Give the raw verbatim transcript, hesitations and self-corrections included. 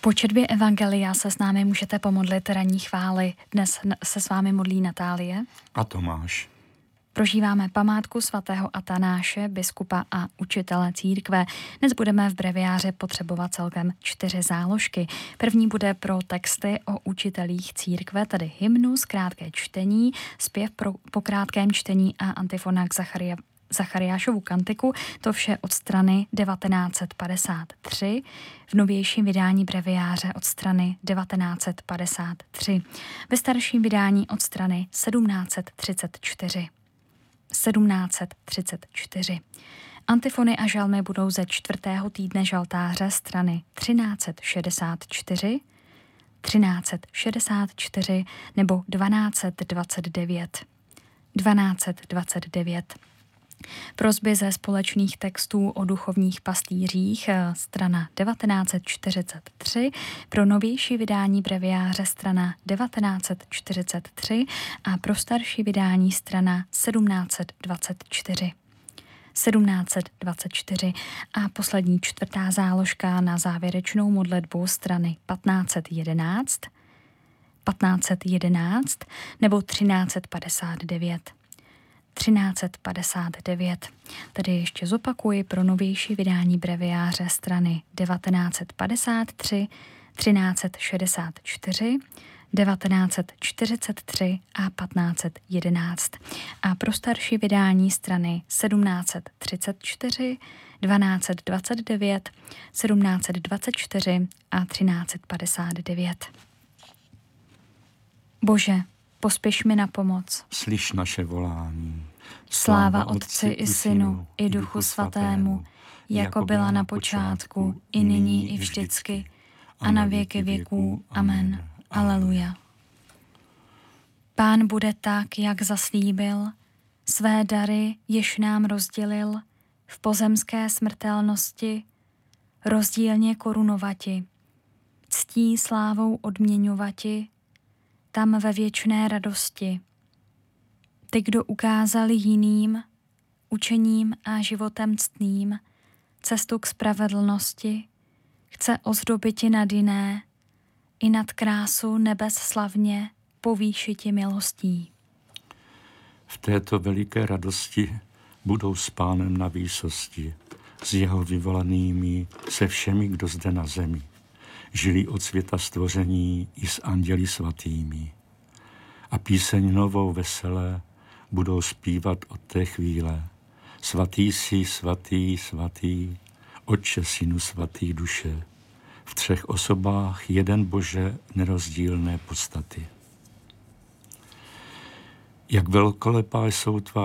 Po četbě Evangelia se s námi můžete pomodlit ranní chvály. Dnes se s vámi modlí Natálie a Tomáš. Prožíváme památku svatého Atanáše, biskupa a učitele církve. Dnes budeme v breviáře potřebovat celkem čtyři záložky. První bude pro texty o učitelích církve, tedy hymnus, krátké čtení, zpěv pro, po krátkém čtení a antifona k Zacharia, Zachariášovu kantiku, to vše od strany devatenáct set padesát tři, v novějším vydání breviáře od strany devatenáct set padesát tři, ve starším vydání od strany sedmnáct set třicet čtyři. sedmnáct set třicet čtyři. Antifony a žalmy budou ze čtvrtého týdne žaltáře strany třináct set šedesát čtyři, třináct set šedesát čtyři nebo dvanáct set dvacet devět. dvanáct set dvacet devět. Prosby ze společných textů o duchovních pastýřích, strana devatenáct set čtyřicet tři, pro novější vydání breviáře strana devatenáct set čtyřicet tři a pro starší vydání strana sedmnáct set dvacet čtyři. sedmnáct set dvacet čtyři a poslední čtvrtá záložka na závěrečnou modlitbu strany patnáct set jedenáct, patnáct set jedenáct nebo třináct set padesát devět. třináct set padesát devět. Tady ještě zopakuji pro novější vydání breviáře strany devatenáct set padesát tři, třináct set šedesát čtyři, devatenáct set čtyřicet tři a patnáct set jedenáct. A pro starší vydání strany sedmnáct set třicet čtyři, dvanáct set dvacet devět, sedmnáct set dvacet čtyři a třináct set padesát devět. Bože, pospěš mi na pomoc. Slyš naše volání. Sláva Otci i Synu, i Duchu Svatému, jako byla na počátku, i nyní, i vždycky, a na věky věků. Amen. Aleluja. Pán bude tak, jak zaslíbil, své dary, jež nám rozdělil, v pozemské smrtelnosti, rozdílně korunovati, ctí slávou odměňovati, tam ve věčné radosti. Ty, kdo ukázali jiným, učením a životem ctným, cestu k spravedlnosti, chce ozdobiti nad jiné, i nad krásu nebes slavně povýšiti milostí. V této veliké radosti budou s Pánem na výsosti, s jeho vyvolanými, se všemi, kdo zde na zemi žili od světa stvoření i s anděli svatými. A píseň novou veselé budou zpívat od té chvíle. Svatý jsi, svatý, svatý, Otče, Synu, svatý, duše, v třech osobách jeden Bože nerozdílné podstaty. Jak velkolepá jsou tvá